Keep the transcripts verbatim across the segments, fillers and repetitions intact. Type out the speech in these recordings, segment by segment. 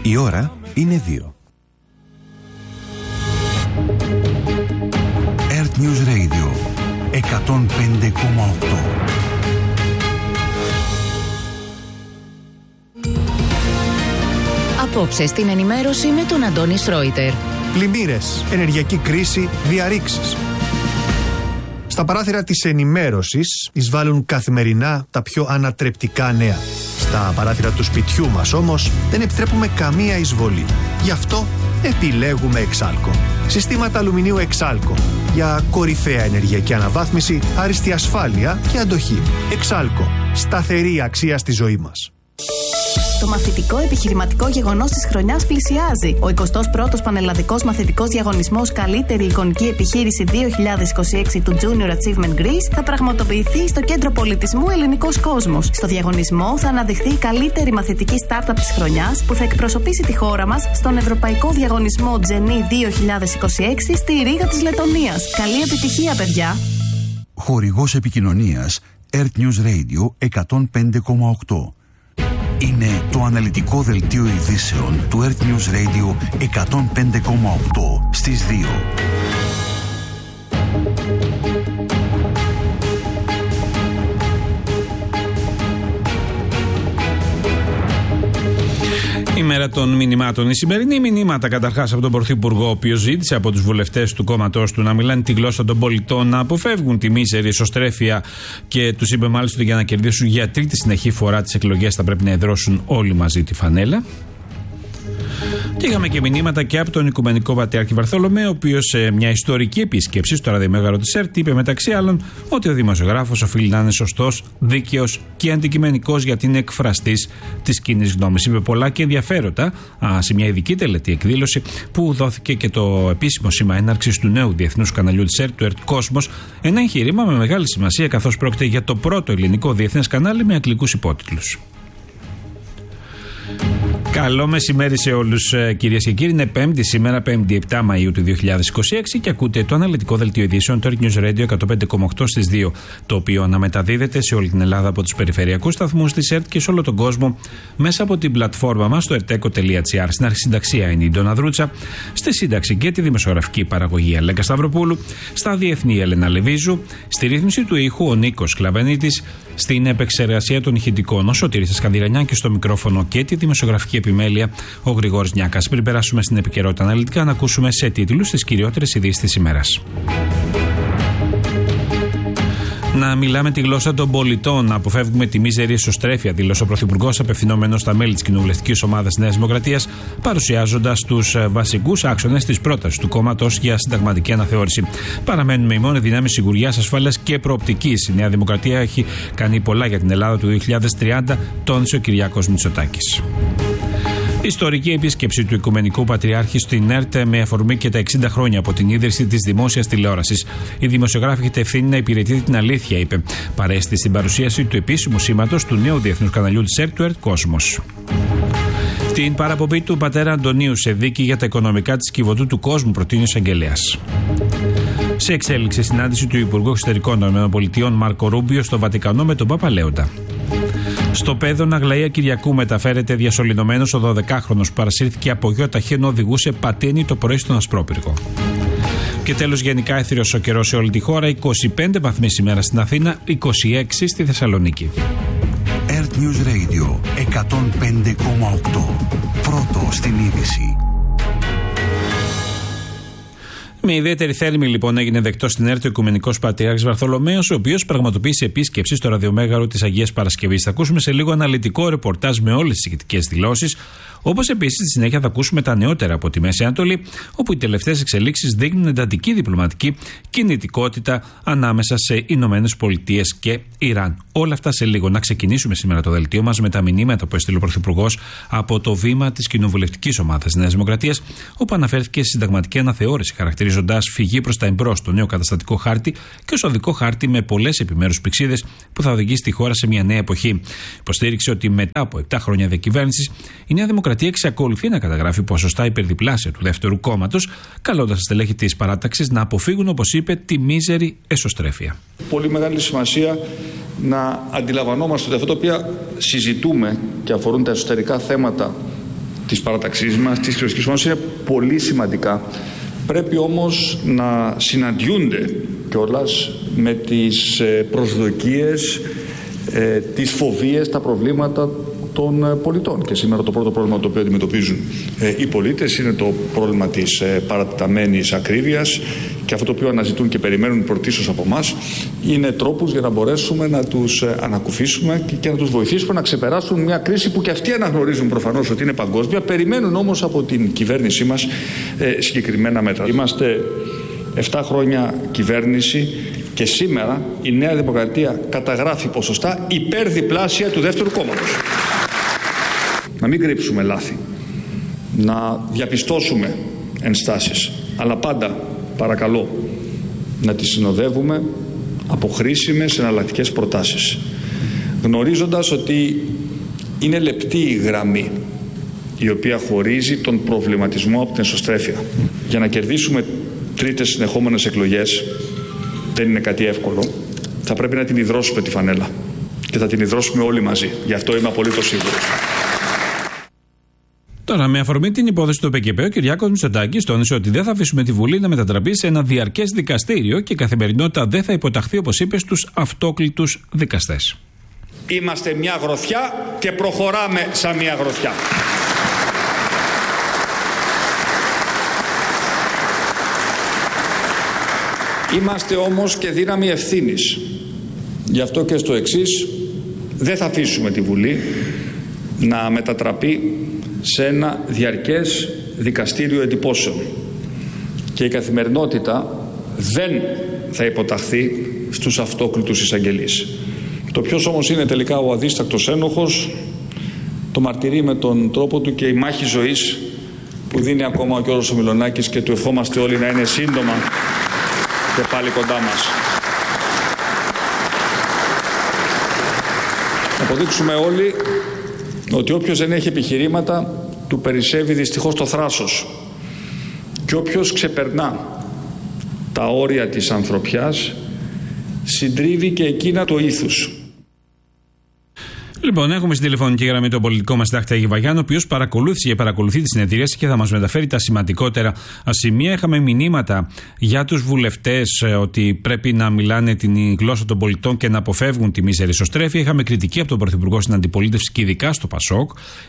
Η ώρα είναι δύο. Earth News Radio εκατόν πέντε κόμμα οκτώ. Απόψε στην ενημέρωση με τον Αντώνη Στρόιτερ. Πλημμύρες, ενεργειακή κρίση, διαρρήξεις. Στα παράθυρα της ενημέρωσης εισβάλλουν καθημερινά τα πιο ανατρεπτικά νέα. Στα παράθυρα του σπιτιού μας όμως δεν επιτρέπουμε καμία εισβολή. Γι' αυτό επιλέγουμε Εξάλκο. Συστήματα αλουμινίου Εξάλκο για κορυφαία ενεργειακή αναβάθμιση, άριστη ασφάλεια και αντοχή. Εξάλκο. Σταθερή αξία στη ζωή μας. Το μαθητικό επιχειρηματικό γεγονός της χρονιάς πλησιάζει. Ο εικοστός πρώτος Πανελλαδικός Μαθητικός Διαγωνισμός Καλύτερη Εικονική Επιχείρηση δύο χιλιάδες είκοσι έξι του Junior Achievement Greece θα πραγματοποιηθεί στο Κέντρο Πολιτισμού Ελληνικός Κόσμος. Στο διαγωνισμό θα αναδειχθεί η καλύτερη μαθητική startup της χρονιάς που θα εκπροσωπήσει τη χώρα μας στον Ευρωπαϊκό Διαγωνισμό Genie δύο χιλιάδες είκοσι έξι στη Ρήγα της Λετωνίας. Καλή επιτυχία, παιδιά! Χορηγός επικοινωνίας Earth News Radio εκατόν πέντε κόμμα οκτώ. Είναι το αναλυτικό δελτίο ειδήσεων του Earth News Radio εκατόν πέντε κόμμα οκτώ στις δύο. Η μέρα των μηνυμάτων. Η σημερινή μηνύματα καταρχάς από τον Πρωθυπουργό, ο οποίος ζήτησε από τους βουλευτές του κόμματός του να μιλάνε τη γλώσσα των πολιτών, να αποφεύγουν τη μίζερη εσωστρέφεια και τους είπε μάλιστα ότι για να κερδίσουν για τρίτη συνεχή φορά τις εκλογές θα πρέπει να εδρώσουν όλοι μαζί τη φανέλα. Και είχαμε και μηνύματα και από τον Οικουμενικό Πατριάρχη Βαρθολομαίο, ο οποίος σε μια ιστορική επίσκεψη στο ραδιομέγαρο της ΕΡΤ είπε μεταξύ άλλων ότι ο δημοσιογράφος οφείλει να είναι σωστός, δίκαιος και αντικειμενικός γιατί είναι εκφραστής της κοινής γνώμης. Είπε πολλά και ενδιαφέροντα α, σε μια ειδική τελετή εκδήλωση που δόθηκε και το επίσημο σήμα έναρξης του νέου διεθνούς καναλιού της ΕΡΤ, του ΕΡΤ Κόσμος, ένα εγχείρημα με μεγάλη σημασία καθώς πρόκειται για το πρώτο ελληνικό διεθνές κανάλι με αγγλικούς υπότιτλους. Καλό μεσημέρι σε όλους, κυρίες και κύριοι. Είναι Πέμπτη σήμερα, Πέμπτη επτά Μαΐου του δύο χιλιάδες είκοσι έξι και ακούτε το αναλυτικό δελτίο ειδήσεων του Earth News Radio εκατόν πέντε κόμμα οκτώ στις δύο, το οποίο αναμεταδίδεται σε όλη την Ελλάδα από τους περιφερειακούς σταθμούς της ΕΡΤ και σε όλο τον κόσμο μέσα από την πλατφόρμα μας στο ερτέκο τελεία τζι άρ. Στην αρχισυνταξία είναι η Ντόνα Δρούτσα, στη σύνταξη και τη δημοσιογραφική παραγωγή Αλέκα Σταυροπούλου, στα διεθνή Έλενα Λεβίζου, στη ρύθμιση του ήχου ο Νίκος Κλαβενίτης, στην επεξεργασία των ηχητικών ο Σωτήρης Σκανδυρανιά και στο μικρόφωνο και τη δημοσιογραφική επιμέλεια ο Γρηγόρης Νιάκας. Πριν περάσουμε στην επικαιρότητα αναλυτικά, να ακούσουμε σε τίτλους τις κυριότερες ειδήσεις της ημέρας. Να μιλάμε τη γλώσσα των πολιτών, να αποφεύγουμε τη μίζερη εσωστρέφεια, δήλωσε ο Πρωθυπουργός απευθυνόμενος στα μέλη της κοινοβουλευτικής ομάδας Νέας Δημοκρατίας, παρουσιάζοντας τους βασικούς άξονες της πρότασης του κόμματος για συνταγματική αναθεώρηση. Παραμένουμε οι μόνοι δυνάμεις σιγουριάς, ασφάλειας και προοπτικής. Η Νέα Δημοκρατία έχει κάνει πολλά για την Ελλάδα του δύο χιλιάδες τριάντα, τόνισε ο Κυριάκος Μητσοτάκης. Ιστορική επίσκεψη του Οικουμενικού Πατριάρχη στην ΕΡΤ με αφορμή και τα εξήντα χρόνια από την ίδρυση της δημόσιας τηλεόρασης. Η δημοσιογράφη έχετε ευθύνη να υπηρετείτε την αλήθεια, είπε. Παρέστη στην παρουσίαση του επίσημου σήματος του νέου διεθνούς καναλιού της ΕΡΤ, του ΕΡΤ Κόσμος. Την παραπομπή του πατέρα Αντωνίου σε δίκη για τα οικονομικά της Κιβωτού του Κόσμου προτείνει ο εισαγγελέας. Σε εξέλιξη συνάντηση του Υπουργού Εξωτερικών των ΗΠΑ Μάρκο Ρούμπιο στο Βατικανό με τον Πάπα Λέοντα. Στο Πέδον Αγλαία Κυριακού μεταφέρεται διασωληνωμένος ο δωδεκάχρονος που παρασύρθηκε από γιο ταχύ ενώ οδηγούσε πατίνι το πρωί στον Ασπρόπυργο. Και τέλος, γενικά έθριος ο καιρός σε όλη τη χώρα, είκοσι πέντε βαθμοί σήμερα στην Αθήνα, είκοσι έξι στη Θεσσαλονίκη. Earth News Radio εκατόν πέντε κόμμα οκτώ. Πρώτο στην είδηση. Με ιδιαίτερη θέλμη λοιπόν έγινε δεκτός στην ΕΡΤ ο Οικουμενικός Πατριάρχης Βαρθολομαίος, ο οποίος πραγματοποίησε επίσκεψη στο ραδιομέγαρο της Αγίας Παρασκευής. Θα ακούσουμε σε λίγο αναλυτικό ρεπορτάζ με όλες τις ηγετικές δηλώσεις, όπως επίσης στη συνέχεια θα ακούσουμε τα νεότερα από τη Μέση Ανατολή, όπου οι τελευταίες εξελίξεις δείχνουν εντατική διπλωματική κινητικότητα ανάμεσα σε Ηνωμένες Πολιτείες και Ιράν. Όλα αυτά σε λίγο. Να ξεκινήσουμε σήμερα το δελτίο μας με τα μηνύματα που έστειλε ο Πρωθυπουργός από το βήμα της κοινοβουλευτικής ομάδας Νέας Δημοκρατίας, όπου αναφέρθηκε στη συνταγματική αναθεώρηση, χαρακτηρίζοντας φυγή προς τα εμπρός το νέο καταστατικό χάρτη και ως οδικό χάρτη με πολλές επιμέρους πηξίδες που θα οδηγήσει τη χώρα σε μια νέα εποχή. Υποστήριξε ότι μετά από επτά χρόνια διακυβέρνησης η Νέα Δημοκρατία εξακολουθεί να καταγράφει ποσοστά υπερδιπλάσια του δεύτερου κόμματος, καλώντας τα στελέχη της παράταξης να αποφύγουν, όπως είπε, τη μίζερη εσωστρέφεια. Πολύ μεγάλη σημασία να αντιλαμβανόμαστε ότι αυτά τα οποία συζητούμε και αφορούν τα εσωτερικά θέματα της παράταξής μας, της κοινωνικής ομάδας είναι πολύ σημαντικά. Πρέπει όμως να συναντιούνται κιόλας με τις προσδοκίες, τις φοβίες, τα προβλήματα των πολιτών. Και σήμερα το πρώτο πρόβλημα το οποίο αντιμετωπίζουν οι πολίτες είναι το πρόβλημα της παρατεταμένης ακρίβειας, και αυτό το οποίο αναζητούν και περιμένουν πρωτίστως από εμάς είναι τρόπους για να μπορέσουμε να τους ανακουφίσουμε και να τους βοηθήσουμε να ξεπεράσουν μια κρίση που και αυτοί αναγνωρίζουν προφανώς ότι είναι παγκόσμια, περιμένουν όμως από την κυβέρνησή μας συγκεκριμένα μέτρα. Είμαστε επτά χρόνια κυβέρνηση και σήμερα η Νέα Δημοκρατία καταγράφει ποσοστά υπερδιπλάσια του δεύτερου κόμματος. Να μην κρύψουμε λάθη, να διαπιστώσουμε ενστάσεις, αλλά πάντα παρακαλώ να τις συνοδεύουμε από χρήσιμες εναλλακτικές προτάσεις, γνωρίζοντας ότι είναι λεπτή η γραμμή η οποία χωρίζει τον προβληματισμό από την εσωστρέφεια. Για να κερδίσουμε τρίτες συνεχόμενες εκλογές δεν είναι κάτι εύκολο. Θα πρέπει να την υδρώσουμε τη φανέλα και θα την υδρώσουμε όλοι μαζί. Γι' αυτό είμαι απολύτως σίγουρος. Τώρα, με αφορμή την υπόθεση του ΠΚΠ, ο Κυριάκος Μητσοτάκης τόνισε ότι δεν θα αφήσουμε τη Βουλή να μετατραπεί σε ένα διαρκές δικαστήριο και η καθημερινότητα δεν θα υποταχθεί, όπως είπε, στους αυτόκλητους δικαστές. Είμαστε μια γροθιά και προχωράμε σαν μια γροθιά. Είμαστε όμως και δύναμη ευθύνης. Γι' αυτό και στο εξής, δεν θα αφήσουμε τη Βουλή να μετατραπεί σε ένα διαρκές δικαστήριο εντυπώσεων. Και η καθημερινότητα δεν θα υποταχθεί στους αυτόκλητους εισαγγελείς. Το ποιος όμως είναι τελικά ο αδίστακτος ένοχος το μαρτυρεί με τον τρόπο του και η μάχη ζωής που δίνει ακόμα ο Γιώργος ο Μιλονάκης, και του ευχόμαστε όλοι να είναι σύντομα και πάλι κοντά μας. Να αποδείξουμε όλοι ότι όποιος δεν έχει επιχειρήματα του περισσεύει δυστυχώς το θράσος, και όποιος ξεπερνά τα όρια της ανθρωπιάς συντρίβει και εκείνα το ήθους. Λοιπόν, έχουμε στην τηλεφωνική γραμμή τον πολιτικό μας συντάκτη Άγη Βαγιάννη, ο οποίος παρακολούθησε και παρακολουθεί τη συνεδρίαση και θα μας μεταφέρει τα σημαντικότερα σημεία. Είχαμε μηνύματα για τους βουλευτές ότι πρέπει να μιλάνε την γλώσσα των πολιτών και να αποφεύγουν τη μίζερη ισοστρέφεια. Είχαμε κριτική από τον Πρωθυπουργό στην αντιπολίτευση και ειδικά στο ΠΑΣΟΚ,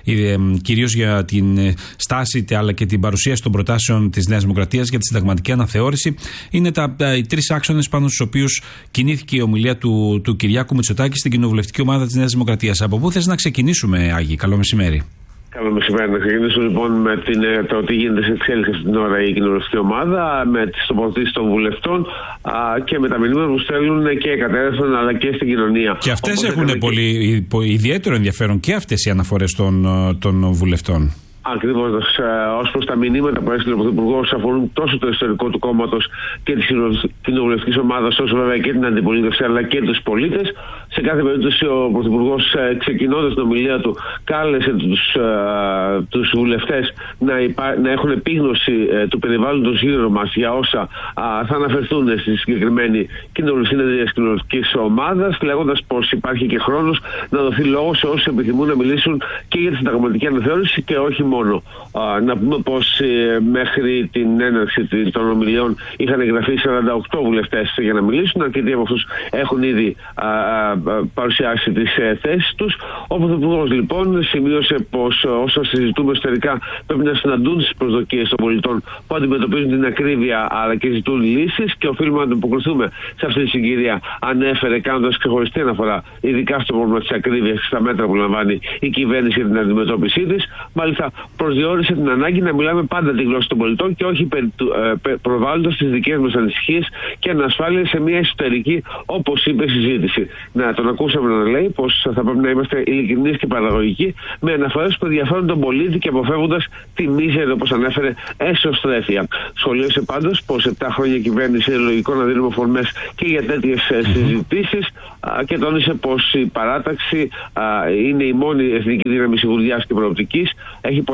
κυρίως για την στάση αλλά και την παρουσίαση των προτάσεων της Νέας Δημοκρατίας για τη συνταγματική αναθεώρηση. Είναι τα, τα, οι τρεις άξονες πάνω στους οποίους κινήθηκε η ομιλία του, του Κυριάκου Μητσοτάκη στην κοινοβουλευτική ομάδα της Νέας Δημοκρατίας. Από πού θες να ξεκινήσουμε, Άγη? Καλό μεσημέρι. Καλό μεσημέρι. Να ξεκινήσουμε λοιπόν με την, το τι γίνεται σε εξέλιξη αυτή την ώρα η κοινοβουλευτική ομάδα, με τις τοποθετήσεις των βουλευτών α, και με τα μηνύματα που στέλνουν και κατέρωθεν αλλά και στην κοινωνία. Και αυτές έχουν και... πολύ ιδιαίτερο ενδιαφέρον, και αυτές οι αναφορές των, των βουλευτών. Ακριβώς, ως προς τα μηνύματα που έστειλε ο Πρωθυπουργός αφορούν τόσο το ιστορικό του κόμματος και της κοινοβουλευτικής ομάδας, όσο βέβαια και την αντιπολίτευση αλλά και τους πολίτες. Σε κάθε περίπτωση ο Πρωθυπουργός, ξεκινώντας την ομιλία του, κάλεσε τους, τους βουλευτές να, υπά, να έχουν επίγνωση του περιβάλλοντος γύρω μας για όσα α, θα αναφερθούν στη συγκεκριμένη κοινοβουλευτική συνεδρία της κοινοβουλευτικής ομάδας, λέγοντας πως υπάρχει και χρόνος να δοθεί λόγο σε όσους επιθυμούν να μιλήσουν και για τη συνταγματική αναθεώρηση και όχι μόνο. Α, να πούμε πως ε, μέχρι την έναρξη των ομιλιών είχαν εγγραφεί σαράντα οκτώ βουλευτές για να μιλήσουν. Αρκετοί από αυτούς έχουν ήδη α, α, παρουσιάσει τις ε, θέσεις τους. Ο Πρωθυπουργός λοιπόν σημείωσε πως όσα συζητούμε εσωτερικά πρέπει να συναντούν τις προσδοκίες των πολιτών που αντιμετωπίζουν την ακρίβεια αλλά και ζητούν λύσεις, και οφείλουμε να ανταποκριθούμε σε αυτή τη συγκυρία. Ανέφερε κάνοντας ξεχωριστή αναφορά ειδικά στο πρόβλημα της ακρίβειας και στα μέτρα που λαμβάνει η κυβέρνηση για την αντιμετώπιση της. Μάλιστα, προσδιορίσε την ανάγκη να μιλάμε πάντα τη γλώσσα των πολιτών και όχι ε, προβάλλοντας τις δικές μας ανησυχίες και ανασφάλειες σε μια εσωτερική, όπως είπε, συζήτηση. Να τον ακούσαμε να λέει πως θα πρέπει να είμαστε ειλικρινείς και παραγωγικοί με αναφορές που ενδιαφέρουν τον πολίτη και αποφεύγοντας τη μίζερη, όπως ανέφερε, εσωστρέφεια. Σχολίασε πάντως πως επτά χρόνια κυβέρνηση είναι λογικό να δίνουμε φορμές και για τέτοιες mm-hmm. συζητήσεις, α, και τόνισε πως η παράταξη α, είναι η μόνη εθνική δύναμη σιγουριάς και προοπτικής. Έχει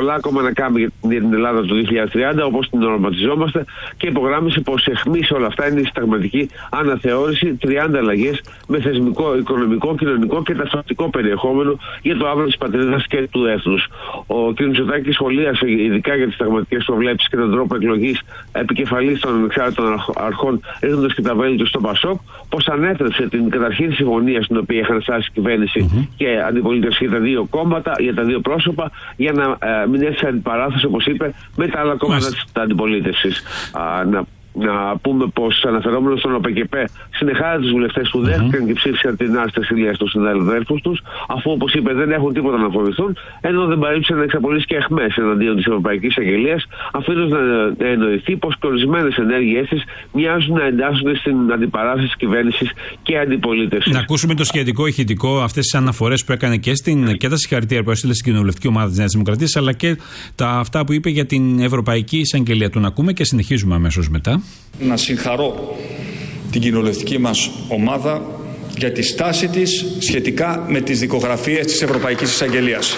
πολλά ακόμα να κάνουμε για την Ελλάδα του δύο χιλιάδες τριάντα, όπως την οραματιζόμαστε, και υπογράμμισε πως αιχμή σε όλα αυτά είναι η συνταγματική αναθεώρηση, τριάντα αλλαγές με θεσμικό, οικονομικό, κοινωνικό και ταυτοτικό περιεχόμενο για το αύριο της πατρίδας και του έθνους. Ο κ. Μητσοτάκης σχολίασε ειδικά για τις συνταγματικές προβλέψεις και τον τρόπο εκλογής επικεφαλής των ανεξάρτητων αρχών, ρίχνοντας και τα βέλη του στο Πασόκ, πως ανέτρεψε την καταρχήν συμφωνία στην οποία είχαν φτάσει κυβέρνηση mm-hmm. και αντιπολίτευση για τα δύο κόμματα, για τα δύο πρόσωπα, για να ε, μην έρθει αντιπαράθεση, όπως είπε, με τα άλλα κόμματα της αντιπολίτευσης. Να Να πούμε πως αναφερόμενος στον ΟΠΕΚΕΠΕ συνεχάζει τους βουλευτές που δέχτηκαν mm-hmm. και ψήφισαν την άρση της ηλίας των συναδέλφους τους, αφού όπως είπε δεν έχουν τίποτα να φοβηθούν, ενώ δεν παρήψαν να εξαπολύσει και αιχμές εναντίον της Ευρωπαϊκής Αγγελίας, αφήνοντας να εννοηθεί πως και ορισμένες ενέργειές της μοιάζουν να εντάσσονται στην αντιπαράθεση της κυβέρνησης και αντιπολίτευσης. Να ακούσουμε το σχετικό ηχητικό, αυτές τις αναφορές που έκανε και, στην, και τα συγχαρητήρια που έστειλε στην κοινοβουλευτική ομάδα της Νέας Δημοκρατίας, αλλά και τα, αυτά που είπε για την Ευρωπαϊκή Εισαγγελία. Τον ακούμε και συνεχίζουμε αμέσως μετά. Να συγχαρώ την κοινοβουλευτική μας ομάδα για τη στάση της σχετικά με τις δικογραφίες της Ευρωπαϊκής Εισαγγελίας.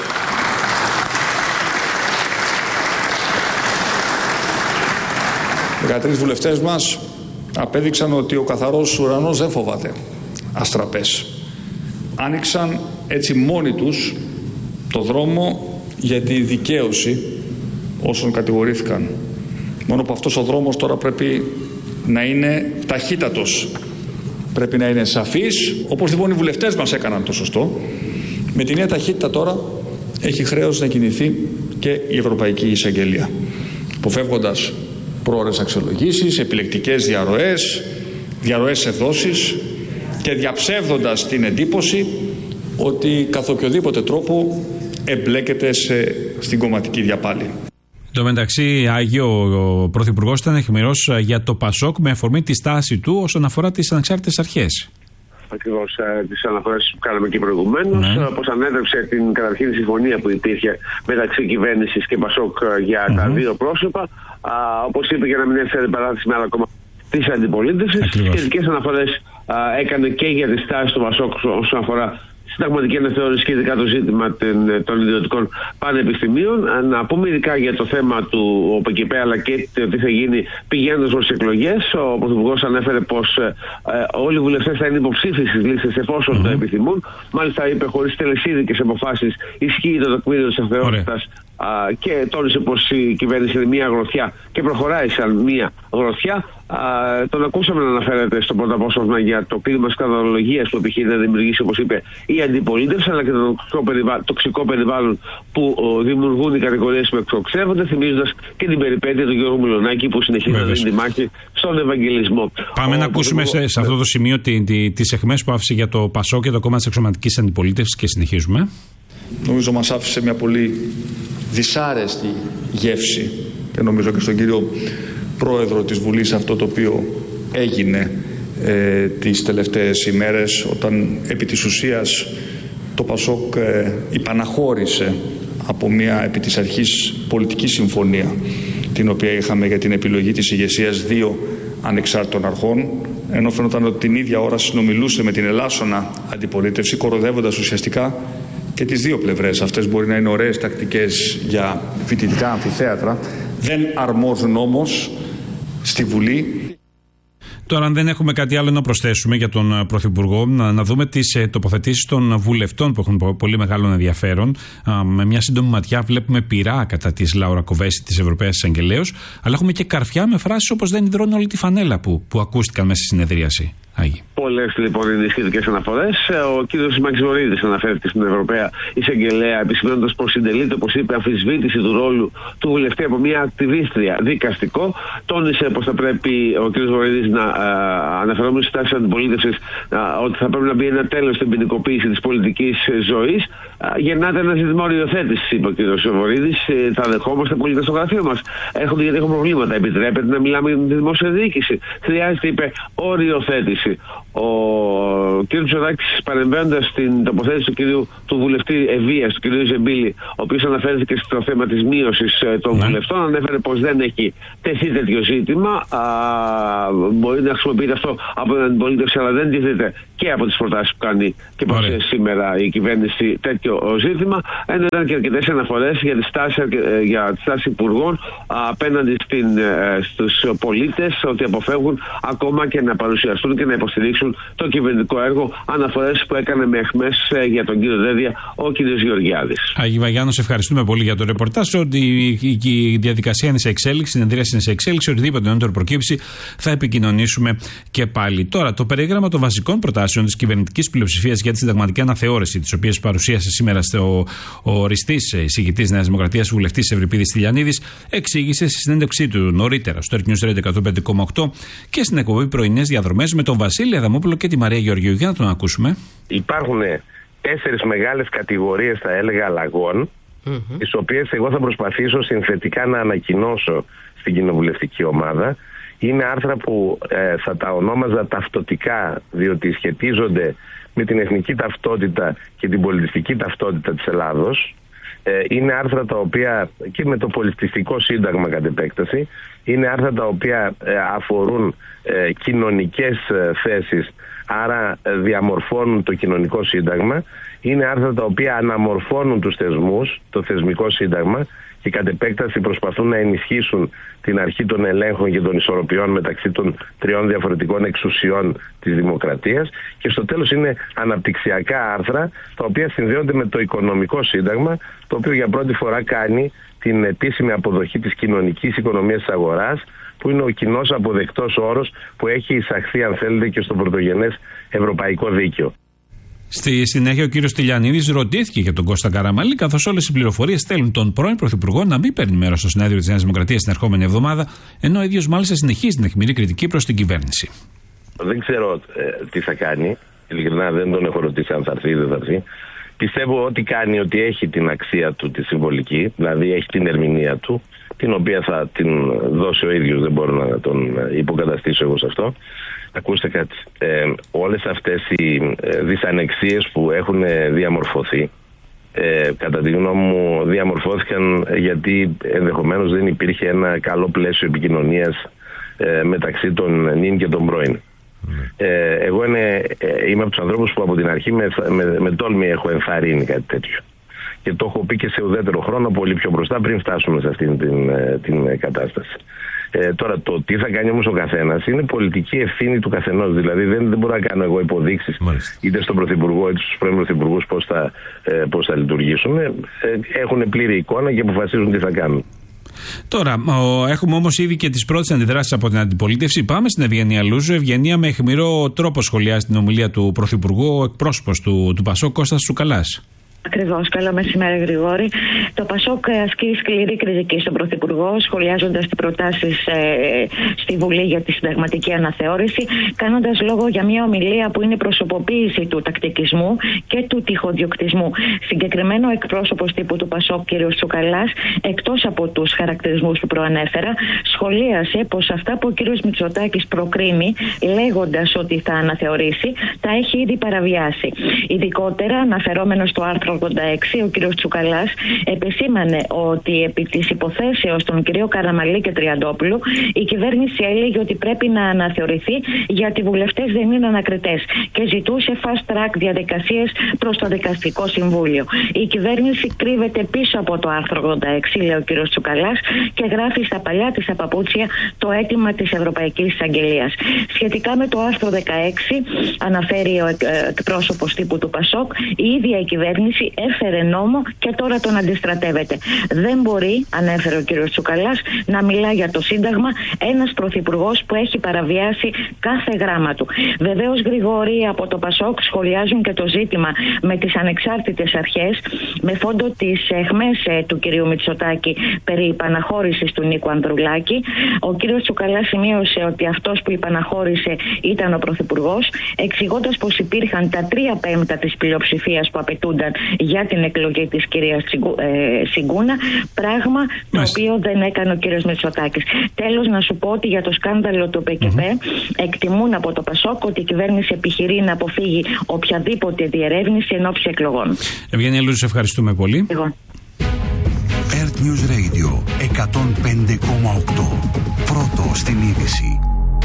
δεκατρείς βουλευτές μας απέδειξαν ότι ο καθαρός ουρανός δεν φοβάται αστραπές. Άνοιξαν έτσι μόνοι τους το δρόμο για τη δικαίωση όσων κατηγορήθηκαν. Μόνο που αυτός ο δρόμος τώρα πρέπει να είναι ταχύτατος. Πρέπει να είναι σαφής, όπως λοιπόν οι βουλευτές μας έκαναν το σωστό. Με τη νέα ταχύτητα τώρα έχει χρέος να κινηθεί και η Ευρωπαϊκή Εισαγγελία, αποφεύγοντας πρόωρες αξιολογήσεις, επιλεκτικές διαρροές, διαρροές σε δόσεις και διαψεύδοντας την εντύπωση ότι καθ' οποιοδήποτε τρόπο εμπλέκεται σε, στην κομματική διαπάλη. Εν τω μεταξύ, Άγιο, ο Πρωθυπουργός ήταν αιχμηρός για το Πασόκ με αφορμή τη στάση του όσον αφορά τις ανεξάρτητες αρχές. Ακριβώς ε, τις αναφορές που κάναμε και προηγουμένως, ναι. Πως ανέτρεψε την καταρχήν συμφωνία που υπήρχε μεταξύ κυβέρνησης και Πασόκ για mm-hmm. τα δύο πρόσωπα, α, όπως είπε, για να μην έρθει αντιπαράθεση με άλλα κόμματα της αντιπολίτευσης. Σχετικές αναφορές α, έκανε και για τη στάση του Πασόκ όσον αφορά συνταγματική αναθεώρηση και ειδικά το ζήτημα των ιδιωτικών πανεπιστημίων. Να πούμε ειδικά για το θέμα του ΟΠΕΚΕΠΕ, αλλά και το τι θα γίνει πηγαίνοντας προς τις εκλογές. Ο Πρωθυπουργός ανέφερε πως ε, όλοι οι βουλευτές θα είναι υποψήφιοι στις λίστες εφόσον mm-hmm. το επιθυμούν. Μάλιστα είπε χωρίς τελεσίδικες αποφάσεις ισχύει το τεκμήριο της αθεότητας και τόνισε πως η κυβέρνηση είναι μία γροθιά και προχωράει σαν μία γροθιά. Uh, τον ακούσαμε να αναφέρεται στο πρώτο απόσπασμα για το κλίμα σκανδαλολογίας που επιχείρει να δημιουργήσει, όπως είπε, η αντιπολίτευση, αλλά και το τοξικό, περιβα... τοξικό περιβάλλον που uh, δημιουργούν οι κατηγορίες που εκτοξεύονται, θυμίζοντας και την περιπέτεια του Γιώργου Μιλονάκη που συνεχίζει να δίνει τη μάχη στον Ευαγγελισμό. Πάμε Ο, να ακούσουμε σε, σε αυτό το σημείο τη, τη, τις αιχμές που άφησε για το Πασόκ και το κόμμα της εξωματικής αντιπολίτευσης και συνεχίζουμε. Νομίζω μας άφησε μια πολύ δυσάρεστη γεύση και νομίζω και στον κύριο Πρόεδρο της Βουλής αυτό το οποίο έγινε ε, τις τελευταίες ημέρες, όταν επί της ουσίας το Πασόκ ε, υπαναχώρησε από μια επί της αρχής πολιτική συμφωνία την οποία είχαμε για την επιλογή της ηγεσίας δύο ανεξάρτητων αρχών, ενώ φαίνονταν ότι την ίδια ώρα συνομιλούσε με την ελάσσονα αντιπολίτευση, κοροδεύοντας ουσιαστικά και τις δύο πλευρές. Αυτές μπορεί να είναι ωραίες τακτικές για φοιτητικά αμφιθέατρα, δεν αρμόζουν όμως στη Βουλή. Τώρα, αν δεν έχουμε κάτι άλλο να προσθέσουμε για τον Πρωθυπουργό, να, να δούμε τις ε, τοποθετήσεις των βουλευτών που έχουν πολύ μεγάλο ενδιαφέρον. Α, με μια σύντομη ματιά βλέπουμε πειρά κατά της Λάουρα Κοβέση, της Ευρωπαίας Εισαγγελέως, αλλά έχουμε και καρφιά με φράσεις όπως «δεν υδρώνει όλη τη φανέλα» που, που ακούστηκαν μέσα στη συνεδρίαση. Άγιοι. Πολλές λοιπόν είναι οι σχετικές αναφορές. Ο κ. Μάκης Βορίδης αναφέρεται στην Ευρωπαία Εισαγγελέα, επισημαίνοντας πως συντελείται, όπως είπε, αμφισβήτηση του ρόλου του βουλευτή από μια ακτιβίστρια δικαστικό. Τόνισε πως θα πρέπει ο κ. Βορίδης να αναφερόμενος στη τάση της αντιπολίτευσης ότι θα πρέπει να μπει ένα τέλος στην ποινικοποίηση της πολιτικής ζωής. Γεννάται ένα ζήτημα οριοθέτησης, είπε ο κ. Βορίδης. Θα δεχόμαστε πολίτες στο γραφείο μας. Έρχονται γιατί έχουν προβλήματα. Επιτρέπεται να μιλάμε για τη δημόσια διοίκηση. Χρειάζεται, είπε, οριοθέτηση. ο κ. Μητσοτάκης, παρεμβαίνοντας στην τοποθέτηση του, κυρίου, του βουλευτή Ευβίας, του κ. Ζεμπίλη, ο οποίος αναφέρθηκε στο θέμα της μείωσης των ναι. βουλευτών, ανέφερε πως δεν έχει τεθεί τέτοιο ζήτημα. Α, μπορεί να χρησιμοποιείται αυτό από την αντιπολίτευση, αλλά δεν τίθεται και από τις προτάσεις που κάνει και παρουσιάζει σήμερα η κυβέρνηση τέτοιο ζήτημα. Ενώ ήταν και αρκετές αναφορές για τη στάση, για τη στάση υπουργών απέναντι στην, στους πολίτες, ότι αποφεύγουν ακόμα και να παρουσιαστούν και να υποστηρίξουν το κυβερνητικό έργο. Αναφορές που έκανε με αιχμές για τον κύριο Δέδια ο κύριος Γεωργιάδης. Άγι Βαγιάννο, σε ευχαριστούμε πολύ για το ρεπορτάζ. Ότι η διαδικασία είναι σε εξέλιξη, η συνεδρία είναι σε εξέλιξη. Οτιδήποτε νεότερο προκύψει θα επικοινωνήσουμε και πάλι. Τώρα, το περίγραμμα των βασικών προτάσεων της κυβερνητικής πλειοψηφίας για τη συνταγματική αναθεώρηση, τις οποίες παρουσίασε σήμερα στο, ο οριστής εισηγητής Νέας Δημοκρατίας, βουλευτής Ευρυπίδης Τηλιανίδης, εξήγησε στη συνέντευξή του νωρίτερα στο Earth News Radio εκατόν πέντε κόμμα οκτώ και στην εκπομπή Πρωινές Διαδρομές με τον Βασίλη Αδαμόπουλο και τη Μαρία Γεωργίου. Για να τον ακούσουμε. Υπάρχουν τέσσερις μεγάλες κατηγορίες, θα έλεγα, αλλαγών, mm-hmm. τις οποίες εγώ θα προσπαθήσω συνθετικά να ανακοινώσω στην κοινοβουλευτική ομάδα. Είναι άρθρα που ε, θα τα ονόμαζα ταυτοτικά, διότι σχετίζονται με την εθνική ταυτότητα και την πολιτιστική ταυτότητα της Ελλάδος. Ε, είναι άρθρα τα οποία, και με το πολιτιστικό σύνταγμα κατ' επέκταση, είναι άρθρα τα οποία ε, αφορούν ε, κοινωνικές ε, θέσεις, άρα ε, διαμορφώνουν το κοινωνικό σύνταγμα. Είναι άρθρα τα οποία αναμορφώνουν τους θεσμούς, το θεσμικό σύνταγμα, και κατ' επέκταση προσπαθούν να ενισχύσουν την αρχή των ελέγχων και των ισορροπιών μεταξύ των τριών διαφορετικών εξουσιών της δημοκρατίας. Και στο τέλος είναι αναπτυξιακά άρθρα, τα οποία συνδέονται με το οικονομικό σύνταγμα, το οποίο για πρώτη φορά κάνει την επίσημη αποδοχή της κοινωνικής οικονομίας της αγοράς, που είναι ο κοινός αποδεκτός όρος που έχει εισαχθεί, αν θέλετε, και στο πρωτογενές ευρωπαϊκό δίκαιο. Στη συνέχεια, ο κύριος Τηλιανίδης ρωτήθηκε για τον Κώστα Καραμανλή, καθώς όλες οι πληροφορίες στέλνουν τον πρώην Πρωθυπουργό να μην παίρνει μέρος στο συνέδριο της Νέας Δημοκρατίας την ερχόμενη εβδομάδα, ενώ ο ίδιος μάλιστα συνεχίζει την αιχμηρή κριτική προς την κυβέρνηση. Δεν ξέρω ε, τι θα κάνει. Ειλικρινά δεν τον έχω ρωτήσει αν θα έρθει ή δεν θα έρθει. Πιστεύω ότι κάνει, ότι έχει την αξία του τη συμβολική, δηλαδή έχει την ερμηνεία του, την οποία θα την δώσει ο ίδιος, δεν μπορώ να τον υποκαταστήσω εγώ σε αυτό. Ακούστε κάτι, ε, όλες αυτές οι ε, δυσανεξίες που έχουν διαμορφωθεί, ε, κατά τη γνώμη μου διαμορφώθηκαν γιατί ενδεχομένως δεν υπήρχε ένα καλό πλαίσιο επικοινωνίας ε, μεταξύ των νυν και των πρώην. Mm. Ε, εγώ είναι, ε, είμαι από τους ανθρώπους που από την αρχή με, με, με τόλμη έχω ενθαρρύνει κάτι τέτοιο. Και το έχω πει και σε ουδέτερο χρόνο, πολύ πιο μπροστά, πριν φτάσουμε σε αυτήν την, την, την κατάσταση. Ε, τώρα, το τι θα κάνει όμως ο καθένας είναι πολιτική ευθύνη του καθενός. Δηλαδή, δεν, δεν μπορώ να κάνω εγώ υποδείξεις είτε στον Πρωθυπουργό είτε στους πρώην Πρωθυπουργούς πώς θα, ε, πώς θα λειτουργήσουν. Ε, έχουν πλήρη εικόνα και αποφασίζουν τι θα κάνουν. Τώρα, ο, έχουμε όμως ήδη και τις πρώτες αντιδράσεις από την αντιπολίτευση. Πάμε στην Ευγενία Λούζου. Ευγενία, με αιχμηρό τρόπο σχολιάζει την ομιλία του Πρωθυπουργού, ο εκπρόσωπος του, του Πασόκ, Κώστας Τσουκαλάς. Ακριβώς. Καλό μεσημέρι, Γρηγόρη. Το Πασόκ ασκεί σκληρή κριτική στον Πρωθυπουργό, σχολιάζοντας τις προτάσεις ε, στη Βουλή για τη συνταγματική αναθεώρηση, κάνοντας λόγο για μια ομιλία που είναι προσωποποίηση του τακτικισμού και του τυχοδιοκτισμού. Συγκεκριμένο εκπρόσωπος τύπου του Πασόκ, κ. Τσουκαλάς, εκτός από τους χαρακτηρισμούς που προανέφερα, σχολίασε πως αυτά που ο κ. Μητσοτάκης προκρίνει, λέγοντας ότι θα αναθεωρήσει, τα έχει ήδη παραβιάσει. Ειδικότερα, αναφερόμενο στο άρθρο ογδόντα έξι, ο κ. Τσουκαλάς επεσήμανε ότι επί της υποθέσεως των κ. Καραμανλή και Τριαντόπουλου η κυβέρνηση έλεγε ότι πρέπει να αναθεωρηθεί γιατί οι βουλευτές δεν είναι ανακριτές και ζητούσε fast track διαδικασίες προς το Δικαστικό Συμβούλιο. Η κυβέρνηση κρύβεται πίσω από το άρθρο ογδόντα έξι, λέει ο κ. Τσουκαλάς, και γράφει στα παλιά της παπούτσια το αίτημα της Ευρωπαϊκής Εισαγγελίας. Σχετικά με το άρθρο δεκαέξι, αναφέρει ο εκπρόσωπος τύπου του Πασόκ, η ίδια η κυβέρνηση έφερε νόμο και τώρα τον αντιστρατεύεται. Δεν μπορεί, ανέφερε ο κ. Τσουκαλάς, να μιλά για το Σύνταγμα ένας πρωθυπουργός που έχει παραβιάσει κάθε γράμμα του. Βεβαίως, Γρηγόρη, από το Πασόκ σχολιάζουν και το ζήτημα με τις ανεξάρτητες αρχές, με φόντο τις αιχμές του κ. Μητσοτάκη περί υπαναχώρησης του Νίκου Ανδρουλάκη. Ο κ. Τσουκαλάς σημείωσε ότι αυτός που υπαναχώρησε ήταν ο πρωθυπουργός, εξηγώντας πως υπήρχαν τα τρία πέμπτα της πλειοψηφίας που απαιτούνταν για την εκλογή της κυρίας ε, Σιγκούνα, πράγμα το Μάλιστα. οποίο δεν έκανε ο κύριος Μητσοτάκης. Τέλος, να σου πω ότι για το σκάνδαλο του ΠΚΠ mm-hmm. εκτιμούν από το Πασόκ ότι η κυβέρνηση επιχειρεί να αποφύγει οποιαδήποτε διερεύνηση εν ώψη εκλογών. Ευγένεια Λούζου, σε ευχαριστούμε πολύ. Εγώ. Earth News Radio εκατόν πέντε κόμμα οκτώ. Πρώτο στην είδηση.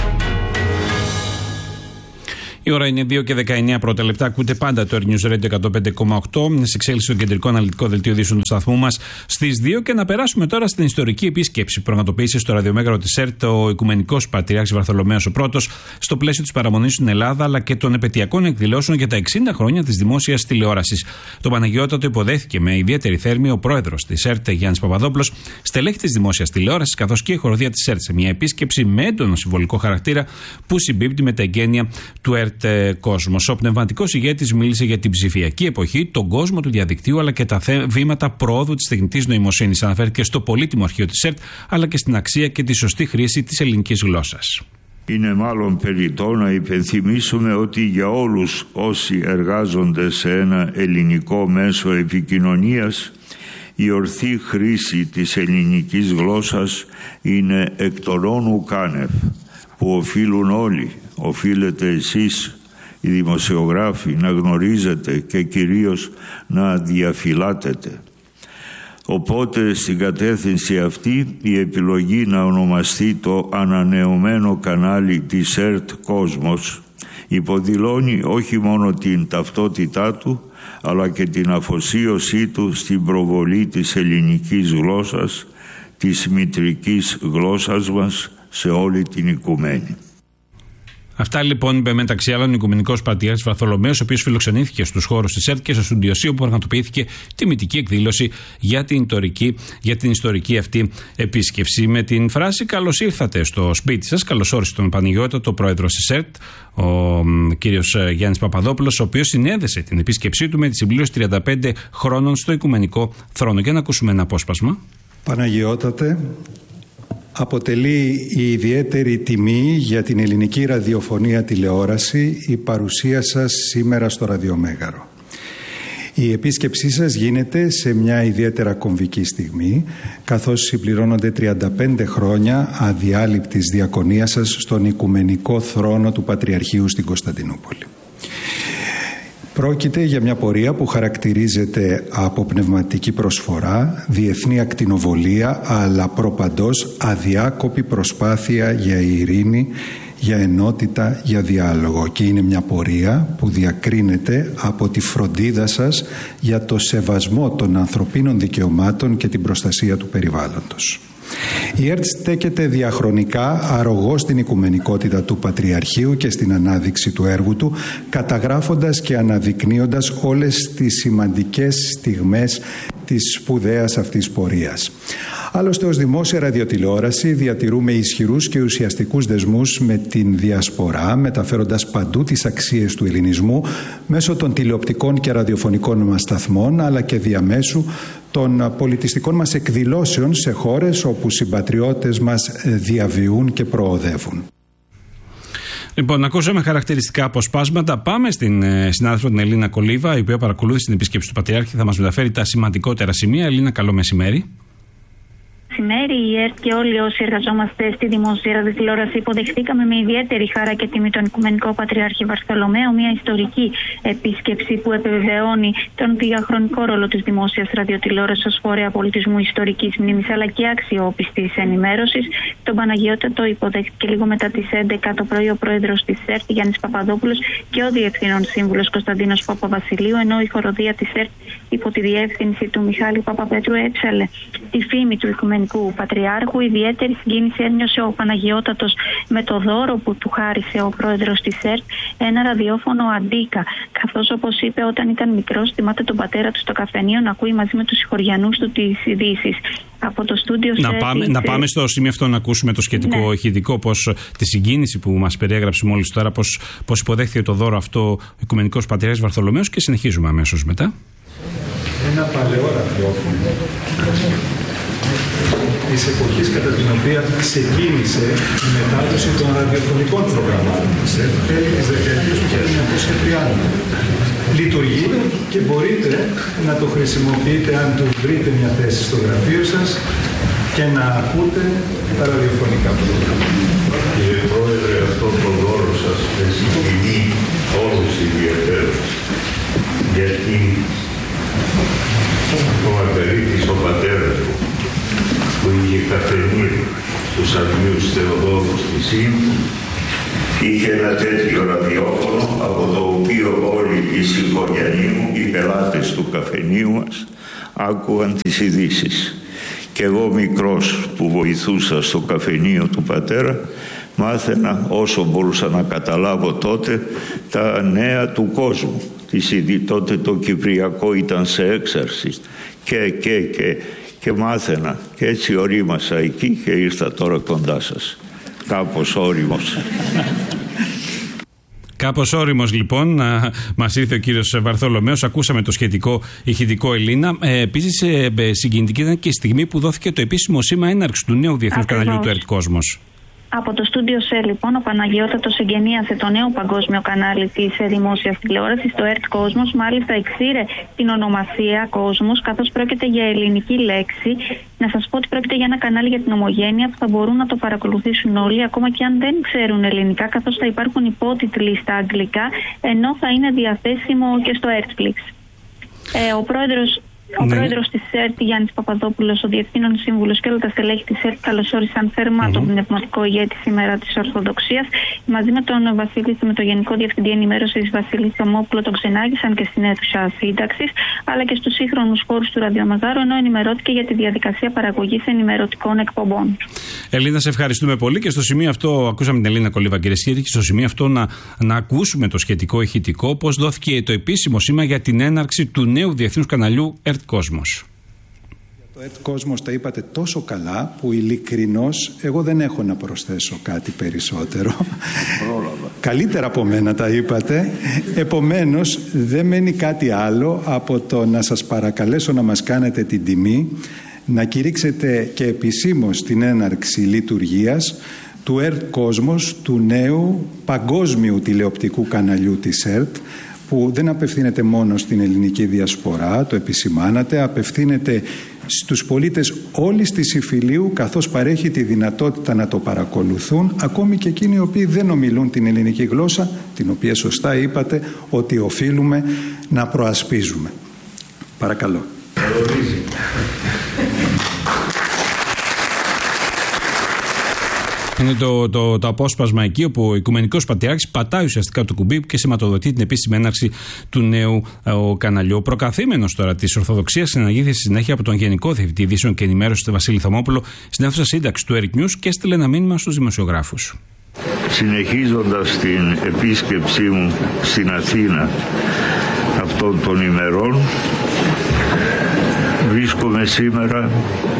Η ώρα είναι δύο και δεκαεννιά πρώτα λεπτά. Ακούτε πάντα το Earth News Radio εκατόν πέντε κόμμα οκτώ. Σε εξέλιξη στο κεντρικό αναλυτικό δελτίο ειδήσεων του σταθμού μας στις δύο. Και να περάσουμε τώρα στην ιστορική επίσκεψη που πραγματοποίησε στο ραδιομέγαρο της ΕΡΤ ο Οικουμενικός Πατριάρχης Βαρθολομαίος ο Πρώτος στο πλαίσιο της παραμονής στην Ελλάδα αλλά και των επετειακών εκδηλώσεων για τα εξήντα χρόνια της δημόσιας τηλεόρασης. Το Παναγιώτατο υποδέχθηκε με ιδιαίτερη θέρμη ο πρόεδρος της ΕΡΤ Γιάννης Παπαδόπουλος, στελέχη της δημόσιας τηλεόρασης καθώς και η χοροδία της ΕΡΤ σε μια επίσκεψη με έντονο συμβολικό χαρακτήρα που συμπίπτει με τα εγγένεια του ΕΡΤ Κόσμος. Ο πνευματικός ηγέτης μίλησε για την ψηφιακή εποχή, τον κόσμο του διαδικτύου αλλά και τα βήματα προόδου της τεχνητής νοημοσύνης. Αναφέρθηκε στο πολύτιμο αρχείο της ΕΡΤ αλλά και στην αξία και τη σωστή χρήση της ελληνικής γλώσσας. Είναι μάλλον περιττό να υπενθυμίσουμε ότι για όλους όσοι εργάζονται σε ένα ελληνικό μέσο επικοινωνίας η ορθή χρήση της ελληνικής γλώσσας είναι εκ των όνου κάνευ, που οφείλουν όλοι, οφείλετε εσείς οι δημοσιογράφοι να γνωρίζετε και κυρίως να διαφυλάτετε. Οπότε στην κατεύθυνση αυτή η επιλογή να ονομαστεί το ανανεωμένο κανάλι της ΕΡΤ Κόσμος υποδηλώνει όχι μόνο την ταυτότητά του αλλά και την αφοσίωσή του στην προβολή της ελληνικής γλώσσας, της μητρικής γλώσσας μας σε όλη την οικουμένη. Αυτά λοιπόν είπε μεταξύ άλλων ο Οικουμενικός Πατριάρχης Βαρθολομαίος, ο οποίος φιλοξενήθηκε στους χώρους της ΕΡΤ και στο στούντιοσί όπου πραγματοποιήθηκε τιμητική εκδήλωση για την, ιστορική, για την ιστορική αυτή επίσκεψη. Με την φράση «Καλώς ήρθατε στο σπίτι σας», καλώς όρισε τον Παναγιώτατο, πρόεδρος της ΕΡΤ, ο κύριος Γιάννης Παπαδόπουλος, ο οποίος συνέδεσε την επίσκεψή του με τη συμπλήρωση τριάντα πέντε χρόνων στο Οικουμενικό Θρόνο. Για να ακούσουμε ένα απόσπασμα. Παναγιώτατε, αποτελεί η ιδιαίτερη τιμή για την ελληνική ραδιοφωνία τηλεόραση η παρουσία σας σήμερα στο ραδιομέγαρο. Η επίσκεψή σας γίνεται σε μια ιδιαίτερα κομβική στιγμή, καθώς συμπληρώνονται τριάντα πέντε χρόνια αδιάλειπτης διακονίας σας στον Οικουμενικό Θρόνο του Πατριαρχείου στην Κωνσταντινούπολη. Πρόκειται για μια πορεία που χαρακτηρίζεται από πνευματική προσφορά, διεθνή ακτινοβολία, αλλά προπαντός αδιάκοπη προσπάθεια για ειρήνη, για ενότητα, για διάλογο. Και είναι μια πορεία που διακρίνεται από τη φροντίδα σας για το σεβασμό των ανθρωπίνων δικαιωμάτων και την προστασία του περιβάλλοντος. Η ΕΡΤ στέκεται διαχρονικά αρρωγό στην οικουμενικότητα του Πατριαρχείου και στην ανάδειξη του έργου του, καταγράφοντας και αναδεικνύοντας όλες τις σημαντικές στιγμές της σπουδαίας αυτής πορείας. Άλλωστε, ως δημόσια ραδιοτηλεόραση διατηρούμε ισχυρούς και ουσιαστικούς δεσμούς με την διασπορά, μεταφέροντας παντού τις αξίες του ελληνισμού μέσω των τηλεοπτικών και ραδιοφωνικών μας σταθμών, αλλά και διαμέσου των πολιτιστικών μας εκδηλώσεων σε χώρες όπου συμπατριώτες μας διαβιούν και προοδεύουν. Λοιπόν, ακούσαμε χαρακτηριστικά αποσπάσματα. Πάμε στην ε, συνάδελφο την Ελίνα Κολίβα, η οποία παρακολούθησε την επίσκεψη του Πατριάρχη. Θα μας μεταφέρει τα σημαντικότερα σημεία. Ελίνα, καλό μεσημέρι. Μεσημέρι, η ΕΡΤ και όλοι όσοι εργαζόμαστε στη δημόσια ραδιοτηλεόραση υποδεχτήκαμε με ιδιαίτερη χαρά και τιμή τον Οικουμενικό Πατριάρχη Βαρθολομαίο, μια ιστορική επίσκεψη που επιβεβαιώνει τον διαχρονικό ρόλο της δημόσιας ραδιοτηλεόρασης ως φορέα πολιτισμού, ιστορικής μνήμης αλλά και αξιόπιστης ενημέρωσης. Τον Παναγιώτατο υποδέχτηκε λίγο μετά τις έντεκα το πρωί ο πρόεδρος της ΕΡΤ Γιάννης Παπαδόπουλος και ο διευθύνων σύμβουλος Κωνσταντίνος Παπαβασιλείου, ενώ η χοροδία της ΕΡΤ υπό τη διεύθυνση του Μιχάλη Παπαπέτρου έψαλε τη φήμη του Οικουμενικού Πατριάρχου. Ιδιαίτερη συγκίνηση ένιωσε ο Παναγιώτατος με το δώρο που του χάρισε ο πρόεδρος της ΕΡΤ, ένα ραδιόφωνο Αντίκα, καθώς όπως είπε όταν ήταν μικρός θυμάται τον πατέρα του στο καφενείο να ακούει μαζί με τους συγχωριανούς του τις ειδήσεις. Από το στούντιο να, πάμε, να πάμε στο σημείο αυτό να ακούσουμε το σχετικό ναι. ηχητικό, πως τη συγκίνηση που μας περιέγραψε μόλις τώρα, πως, πως υποδέχθηκε το δώρο αυτό ο Οικουμενικός Πατριάρχης Βαρθολομαίος, και συνεχίζουμε αμέσως μετά. Ένα παλαιό ραδιόφωνο της εποχής κατά την οποία ξεκίνησε η μετάδοση των ραδιοφωνικών προγραμμάτων της ΕΡΤ τέλη της δεκαετίας του χίλια εννιακόσια τριάντα. λειτουργεί και μπορείτε να το χρησιμοποιείτε αν του βρείτε μια θέση στο γραφείο σας και να ακούτε τα ραδιοφωνικά προγράμματα. Κύριε Πρόεδρε, αυτόν τον όρο σας με συγκινεί όλους ιδιαίτερους, γιατί ο Μακαρίτης ο πατέρας μου, που είχε καφενείο στους Αγίους Θεοδόρους της Ήμου, είχε ένα τέτοιο ραδιόφωνο από το οποίο όλοι οι συγχωριανοί μου, οι πελάτες του καφενείου μας, άκουγαν τις ειδήσεις. Και εγώ μικρός που βοηθούσα στο καφενείο του πατέρα, μάθαινα όσο μπορούσα να καταλάβω τότε τα νέα του κόσμου. Τότε το Κυπριακό ήταν σε έξαρση και, και, και, και μάθαινα. Και έτσι ορίμασα εκεί και ήρθα τώρα κοντά σας. Κάπως όριμος. Κάπως όριμος λοιπόν μας ήρθε ο κύριος Βαρθολομέος. Ακούσαμε το σχετικό ηχητικό Ελίνα. Ε, Επίσης ε, συγκινητική ήταν και η στιγμή που δόθηκε το επίσημο σήμα έναρξη του νέου διεθνούς καναλιού του ΕΡΤ Κόσμος. Από το στούντιο ΣΕ, λοιπόν, ο Παναγιώτατος εγκαινίασε το νέο παγκόσμιο κανάλι της δημόσιας τηλεόρασης, το ΕΡΤ Κόσμος. Μάλιστα, εξήρε την ονομασία Κόσμος, καθώς πρόκειται για ελληνική λέξη. Να σας πω ότι πρόκειται για ένα κανάλι για την ομογένεια που θα μπορούν να το παρακολουθήσουν όλοι, ακόμα και αν δεν ξέρουν ελληνικά, καθώς θα υπάρχουν υπότιτλοι στα αγγλικά, ενώ θα είναι διαθέσιμο και στο ERTFlix. Ε, ο πρόεδρος. Ο ναι. πρόεδρος της ΕΡΤ, Γιάννης Παπαδόπουλος, ο διευθύνων σύμβουλος και όλα τα στελέχη της ΕΡΤ καλωσόρισαν θερμά mm-hmm. τον πνευματικό ηγέτη σήμερα της Ορθοδοξίας. Μαζί με τον Βασίλη, με τον Γενικό Διευθυντή Ενημέρωσης Βασίλη Θωμόπουλο, τον ξενάγησαν και στην αίθουσα σύνταξης, αλλά και στους σύγχρονους χώρους του Ραδιομαζάρου, ενώ ενημερώθηκε για τη διαδικασία παραγωγής ενημερωτικών εκπομπών. Ελίνα, σε ευχαριστούμε πολύ και στο σημείο αυτό, ακούσαμε την Ελίνα Κολίβα, κυρίες και κύριοι, και στο σημείο αυτό να, να ακούσουμε το σχετικό ηχητικό, πώς δόθηκε το επίσημο σήμα για την έναρξη του νέου διεθνούς καναλιού ΕΡΤ Κόσμος. Το ΕΡΤ Κόσμος τα είπατε τόσο καλά που ειλικρινώς εγώ δεν έχω να προσθέσω κάτι περισσότερο. Καλύτερα από μένα τα είπατε. Επομένως δεν μένει κάτι άλλο από το να σας παρακαλέσω να μας κάνετε την τιμή να κηρύξετε και επισήμως την έναρξη λειτουργίας του ΕΡΤ Κόσμος, του νέου παγκόσμιου τηλεοπτικού καναλιού της ΕΡΤ, που δεν απευθύνεται μόνο στην ελληνική διασπορά, το επισημάνατε, απευθύνεται στους πολίτες όλης της Ιφιλίου, καθώς παρέχει τη δυνατότητα να το παρακολουθούν, ακόμη και εκείνοι οι οποίοι δεν ομιλούν την ελληνική γλώσσα, την οποία σωστά είπατε ότι οφείλουμε να προασπίζουμε. Παρακαλώ. Είναι το, το, το απόσπασμα εκεί όπου ο Οικουμενικός Πατριάρχης πατάει ουσιαστικά το κουμπί και σηματοδοτεί την επίσημη έναρξη του νέου ο, καναλιού. Ο προκαθήμενος τώρα της Ορθοδοξίας συναγήθηκε στη συνέχεια από τον Γενικό Διευθυντή Ειδήσεων και Ενημέρωσης, τον Βασίλη Θωμόπουλο, στην αίθουσα σύνταξη του ΕΡΤ News και έστειλε ένα μήνυμα στους δημοσιογράφους. Συνεχίζοντας την επίσκεψή μου στην Αθήνα αυτών των ημερών, βρίσκομαι σήμερα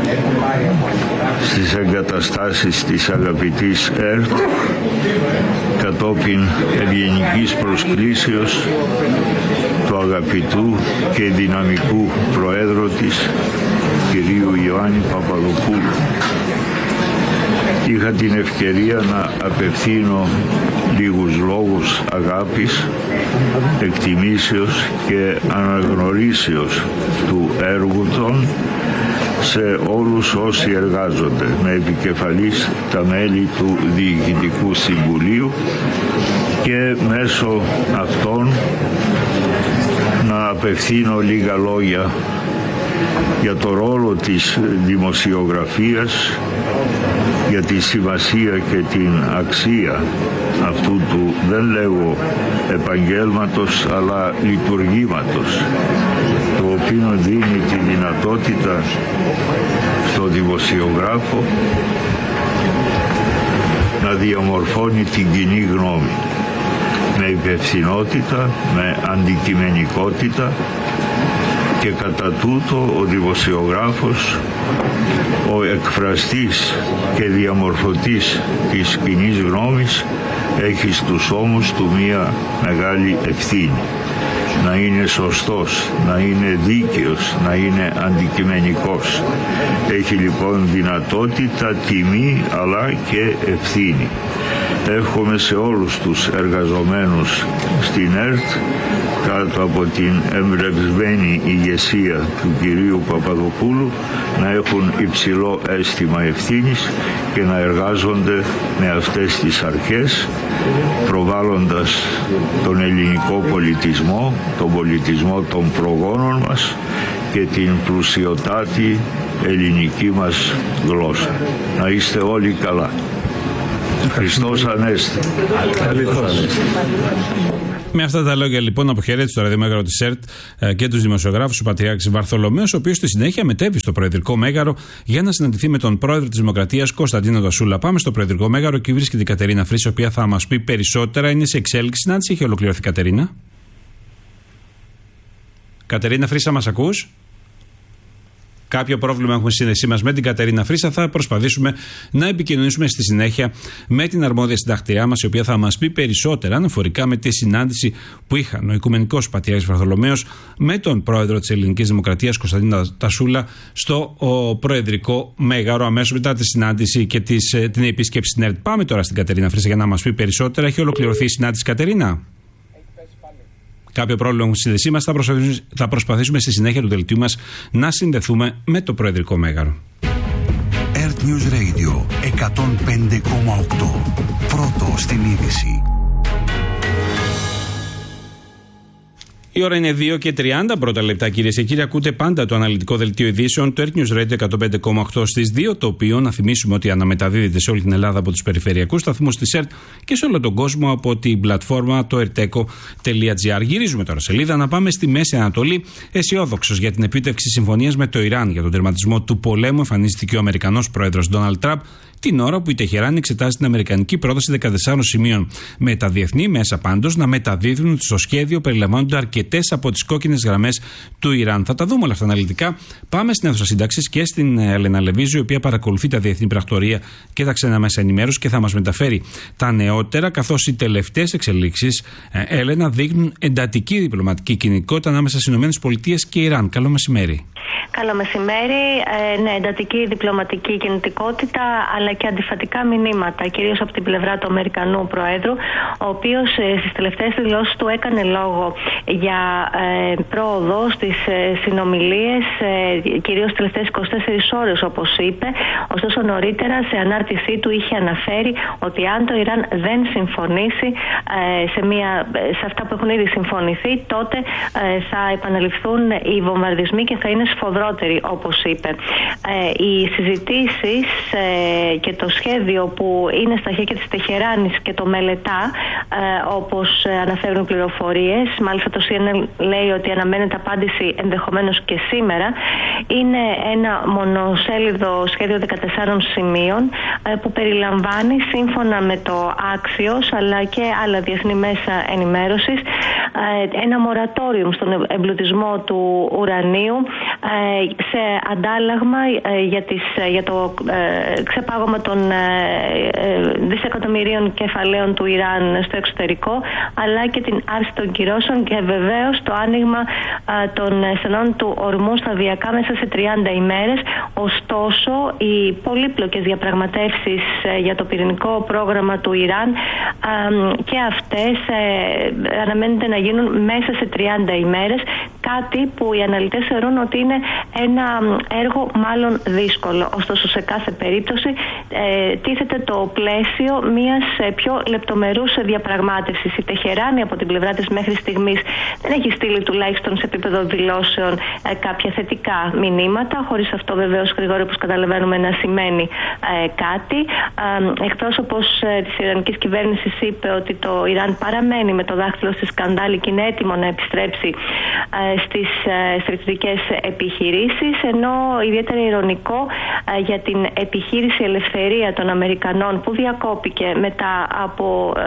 στις εγκαταστάσεις της αγαπητής ΕΡΤ κατόπιν ευγενικής προσκλήσεως του αγαπητού και δυναμικού Προέδρου της, κυρίου Ιωάννη Παπαδοπούλου. Είχα την ευκαιρία να απευθύνω λίγους λόγους αγάπης, εκτιμήσεως και αναγνωρίσεως του έργου των σε όλους όσοι εργάζονται, με επικεφαλής τα μέλη του Διοικητικού Συμβουλίου, και μέσω αυτών να απευθύνω λίγα λόγια για το ρόλο της δημοσιογραφίας, για τη σημασία και την αξία αυτού του, δεν λέγω επαγγέλματος, αλλά λειτουργήματος, το οποίο δίνει τη δυνατότητα στο δημοσιογράφο να διαμορφώνει την κοινή γνώμη με υπευθυνότητα, με αντικειμενικότητα, και κατά τούτο ο δημοσιογράφος, ο εκφραστής και διαμορφωτής της κοινής γνώμης, έχει στους ώμους του μία μεγάλη ευθύνη. Να είναι σωστός, να είναι δίκαιος, να είναι αντικειμενικός. Έχει λοιπόν δυνατότητα, τιμή, αλλά και ευθύνη. Εύχομαι σε όλους τους εργαζομένους στην ΕΡΤ, κάτω από την εμπνευσμένη ηγεσία του κυρίου Παπαδοπούλου, να έχουν υψηλό αίσθημα ευθύνης και να εργάζονται με αυτές τις αρχές, προβάλλοντας τον ελληνικό πολιτισμό, τον πολιτισμό των προγόνων μας και την πλουσιωτάτη ελληνική μας γλώσσα. Να είστε όλοι καλά. Χριστός Ανέστη. Με αυτά τα λόγια λοιπόν αποχαιρέτησε το ραδιομέγαρο της ΕΡΤ και τους δημοσιογράφους ο Πατριάρχης Βαρθολομέος, ο οποίος στη συνέχεια μετέβη στο Προεδρικό Μέγαρο για να συναντηθεί με τον πρόεδρο της Δημοκρατίας Κωνσταντίνο Τασούλα. Πάμε στο Προεδρικό Μέγαρο και βρίσκεται η Κατερίνα Φρύσα, η οποία θα μας πει περισσότερα. Είναι σε εξέλιξη συνάντηση, έχει ολοκληρωθεί, Κατερίνα. Κατερίνα Φρύσα, μας ακούς? Κάποιο πρόβλημα έχουμε στη σύνδεσή μας με την Κατερίνα Φρύσα. Θα προσπαθήσουμε να επικοινωνήσουμε στη συνέχεια με την αρμόδια συντακτηριά μας, η οποία θα μας πει περισσότερα αναφορικά με τη συνάντηση που είχαν ο Οικουμενικός Πατριάρχης Βαρθολομέος με τον πρόεδρο της Ελληνικής Δημοκρατίας Κωνσταντίνο Τασούλα στο ο, Προεδρικό Μέγαρο, αμέσως μετά τη συνάντηση και τις, την επίσκεψη στην ΕΡΤ. Πάμε τώρα στην Κατερίνα Φρύσα για να μας πει περισσότερα. Έχει ολοκληρωθεί η συνάντηση, Κατερίνα? Κάποιο πρόβλημα με τη σύνδεσή μας. Θα προσπαθήσουμε, θα προσπαθήσουμε στη συνέχεια του δελτίου μας να συνδεθούμε με το Προεδρικό Μέγαρο. ΕΡΤ News Radio εκατόν πέντε κόμμα οκτώ. Πρώτο στην είδηση. Η ώρα είναι δύο και τριάντα πρώτα λεπτά, κυρίες και κύριοι. Ακούτε πάντα το αναλυτικό δελτίο ειδήσεων του ΕΡΤ News Radio εκατόν πέντε κόμμα οκτώ στις δύο, το οποίο να θυμίσουμε ότι αναμεταδίδεται σε όλη την Ελλάδα από τους περιφερειακούς σταθμούς της ΕΡΤ και σε όλο τον κόσμο από την πλατφόρμα το ερτέκο τελεία τζι άρ. Γυρίζουμε τώρα σελίδα να πάμε στη Μέση Ανατολή. Αισιόδοξος για την επίτευξη συμφωνίας με το Ιράν για τον τερματισμό του πολέμου, εμφανίστηκε ο Αμερικανός πρόεδρος Ντόναλντ Τραμπ την ώρα που η Τεχεράνη εξετάζει την αμερικανική πρόταση δεκατεσσάρων σημείων. Με τα διεθνή μέσα πάντως να μεταδίδουν ότι στο σχέδιο περιλαμβάνονται αρκετές από τις κόκκινες γραμμές του Ιράν. Θα τα δούμε όλα αυτά αναλυτικά. Πάμε στην αίθουσα σύνταξης και στην Έλενα Λεβίζου, η οποία παρακολουθεί τα διεθνή πρακτορία και τα ξένα μέσα ενημέρωση και θα μας μεταφέρει τα νεότερα, καθώς οι τελευταίες εξελίξεις, Έλενα, δείχνουν εντατική διπλωματική κινητικότητα ανάμεσα στις ΗΠΑ και Ιράν. Καλό μεσημέρι. Καλό μεσημέρι. Ε, ναι, εντατική διπλωματική κινητικότητα, αλλά και αντιφατικά μηνύματα, κυρίως από την πλευρά του Αμερικανού Προέδρου, ο οποίος ε, στις τελευταίες δηλώσεις του έκανε λόγο για ε, πρόοδο στις ε, συνομιλίες, ε, κυρίως στις τελευταίες είκοσι τέσσερις ώρες, όπως είπε. Ωστόσο, νωρίτερα σε ανάρτησή του είχε αναφέρει ότι αν το Ιράν δεν συμφωνήσει ε, σε, μια, σε αυτά που έχουν ήδη συμφωνηθεί, τότε ε, θα επαναληφθούν οι βομβαρδισμοί και θα είναι σφοδρότεροι, όπως είπε. Ε, οι συζητήσεις ε, και το σχέδιο που είναι στα χέρια της Τεχεράνης και το μελετά, ε, όπως αναφέρουν πληροφορίες, μάλιστα το σι εν εν λέει ότι αναμένεται απάντηση ενδεχομένως και σήμερα, είναι ένα μονοσέλιδο σχέδιο δεκατεσσάρων σημείων ε, που περιλαμβάνει, σύμφωνα με το Axios αλλά και άλλα διεθνή μέσα ενημέρωσης, ε, ένα μορατόριο στον εμπλουτισμό του ουρανίου ε, σε αντάλλαγμα ε, για, τις, για το ε, ξεπάγωμα των ε, δισεκατομμυρίων κεφαλαίων του Ιράν στο εξωτερικό, αλλά και την άρση των κυρώσεων και βεβαίως το άνοιγμα ε, των στενών του ορμού σταδιακά μέσα σε τριάντα ημέρες. Ωστόσο, οι πολύπλοκες διαπραγματεύσεις ε, για το πυρηνικό πρόγραμμα του Ιράν ε, και αυτές ε, αναμένεται να γίνουν μέσα σε τριάντα ημέρες, κάτι που οι αναλυτές θεωρούν ότι είναι ένα έργο μάλλον δύσκολο. Ωστόσο, σε κάθε περίπτωση ε, τίθεται το πλαίσιο μιας ε, πιο λεπτομερούς διαπραγμάτευσης. Η Τεχεράνη από την πλευρά της μέχρι στιγμής δεν έχει στείλει, τουλάχιστον σε επίπεδο δηλώσεων, ε, κάποια θετικά μηνύματα, χωρίς αυτό βεβαίως, Γρηγόρη, όπως καταλαβαίνουμε, να σημαίνει ε, κάτι. Ε, εκπρόσωπος ε, της Ιρανικής κυβέρνησης είπε ότι το Ιράν παραμένει με το δάχτυλο στη σκανδάλη και είναι έτοιμο να επιστρέψει ε, στις ε, στρατιωτικές επιχειρήσεις, ενώ ιδιαίτερα ηρωνικό ε, για την επιχείρηση Ελευθερία των Αμερικανών που διακόπηκε μετά από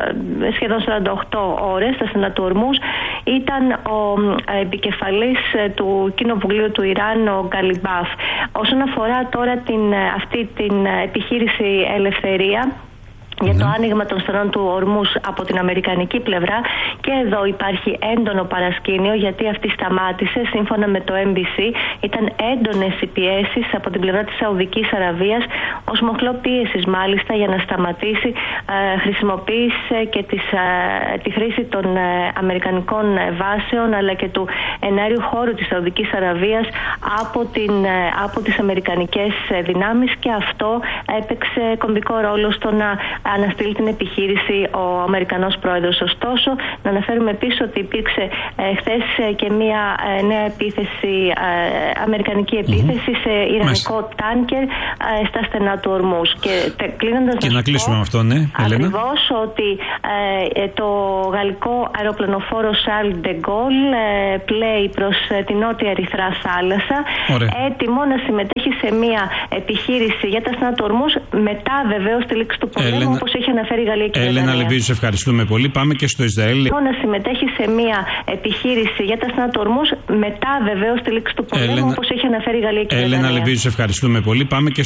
ε, σχεδόν σαράντα οκτώ ώρες στα στενά του Ορμούς ήταν ο ε, επικεφαλής ε, του Κοινοβουλίου του Ιράν, ο Γκαλιμπάφ. Όσον αφορά τώρα την, αυτή την επιχείρηση Ελευθερία, για το άνοιγμα των στενών του Ορμούς από την αμερικανική πλευρά, και εδώ υπάρχει έντονο παρασκήνιο, γιατί αυτή σταμάτησε. Σύμφωνα με το εμ μπι σι, ήταν έντονες οι πιέσεις από την πλευρά της Σαουδικής Αραβίας, ως μοχλό πίεσης μάλιστα για να σταματήσει, ε, χρησιμοποίησε και τις, ε, τη χρήση των ε, αμερικανικών βάσεων αλλά και του εναέριου χώρου της Σαουδικής Αραβίας από, την, ε, από τις αμερικανικές δυνάμεις, και αυτό έπαιξε κομβικό ρόλο στο να αναστείλει την επιχείρηση ο Αμερικανός πρόεδρος. Ωστόσο, να αναφέρουμε επίσης ότι υπήρξε ε, χθες και μια ε, νέα επίθεση, ε, αμερικανική επίθεση mm-hmm. σε ιρανικό Μάλιστα. τάνκερ ε, στα στενά του Ορμούς. Και, τε, κλείνοντας και να, να κλείσουμε με αυτό, ναι, Ελένα. Ακριβώς ότι ε, το γαλλικό αεροπλανοφόρο Charles de Gaulle ε, πλέει προς ε, την νότια Ερυθρά θάλασσα, Ωραία. έτοιμο να συμμετέχει σε μια επιχείρηση για τα στενά του Ορμούς, μετά βεβαίως τη λήξη του πολέμου, Έλενα... όπως έχει αναφέρει η Γαλλία και η Γερμανία. Έλενα Λεβίζου, σε ευχαριστούμε πολύ. Πάμε και στο Ισραήλ. Να συμμετέχει σε μια επιχείρηση για τα στενά του Ορμούς, μετά βεβαίως τη λήξη του πολέμου, Έλενα... όπως έχει αναφέρει η Γαλλία και η Γερμανία. Έλενα Λεβίζου, σε ευχαριστούμε πολύ. Πάμε και